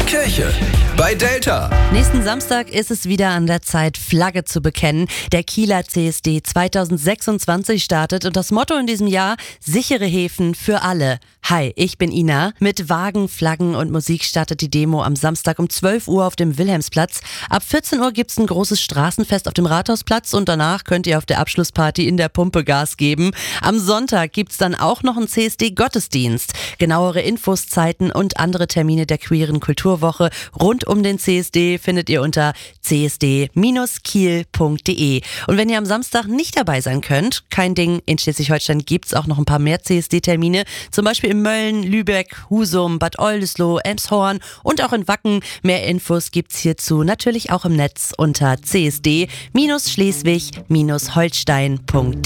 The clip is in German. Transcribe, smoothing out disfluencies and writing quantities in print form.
Kirche bei Delta. Nächsten Samstag ist es wieder an der Zeit, Flagge zu bekennen. Der Kieler CSD 2026 startet und das Motto in diesem Jahr: sichere Häfen für alle. Hi, ich bin Ina. Mit Wagen, Flaggen und Musik startet die Demo am Samstag um 12 Uhr auf dem Wilhelmsplatz. Ab 14 Uhr gibt's ein großes Straßenfest auf dem Rathausplatz und danach könnt ihr auf der Abschlussparty in der Pumpe Gas geben. Am Sonntag gibt's dann auch noch einen CSD-Gottesdienst. Genauere Infos, Zeiten und andere Termine der queeren Kulturwoche rund um den CSD findet ihr unter csd-kiel.de. Und wenn ihr am Samstag nicht dabei sein könnt, kein Ding, in Schleswig-Holstein gibt's auch noch ein paar mehr CSD-Termine, zum Beispiel in Mölln, Lübeck, Husum, Bad Oldesloe, Elmshorn und auch in Wacken. Mehr Infos gibt's hierzu natürlich auch im Netz unter csd-schleswig-holstein.de.